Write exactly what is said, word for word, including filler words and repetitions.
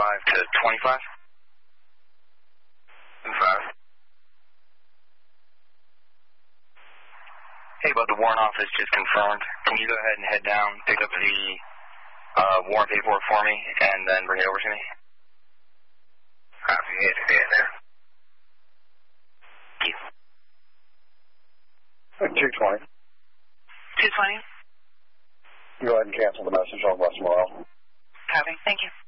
five to twenty-five. five. Hey, bud, the warrant office just confirmed. Can you go ahead and head down, pick up the uh, warrant paperwork for me, and then bring it over to me? Copy. Head to head there. Thank you. two twenty. two twenty. Go ahead and cancel the message on West Morrow. Copy. Thank you.